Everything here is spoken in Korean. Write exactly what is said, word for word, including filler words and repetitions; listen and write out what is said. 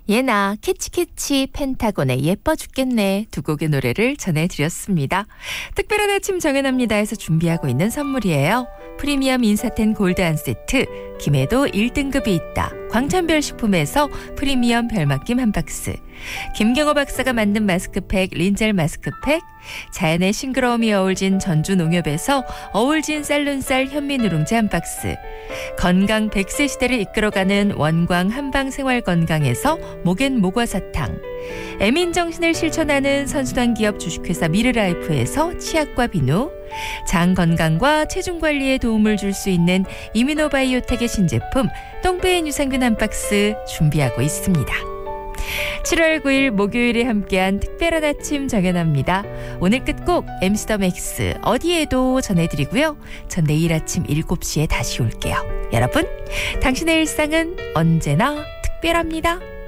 예나 캐치캐치 펜타곤의 예뻐 죽겠네 두 곡의 노래를 전해드렸습니다. 특별한 아침 정연합니다에서 준비하고 있는 선물이에요. 프리미엄 인사텐 골드 한 세트, 김해도 일 등급이 있다. 광천별 식품에서 프리미엄 별맛김 한 박스, 김경호 박사가 만든 마스크팩 린젤 마스크팩, 자연의 싱그러움이 어울진 전주 농협에서 어울진 쌀눈쌀 현미누룽지 한 박스, 건강 백 세 시대를 이끌어가는 원광 한방생활건강에서 목엔 모과사탕, 애민정신을 실천하는 선수단 기업 주식회사 미르라이프에서 치약과 비누, 장 건강과 체중 관리에 도움을 줄 수 있는 이뮤노바이오텍의 신제품 똥배엔 유산균 한 박스 준비하고 있습니다. 칠월 구일 목요일에 함께한 특별한 아침 정연합니다. 오늘 끝곡 엠씨 더 맥스 어디에도 전해드리고요. 전 내일 아침 일곱 시에 다시 올게요. 여러분, 당신의 일상은 언제나 특별합니다.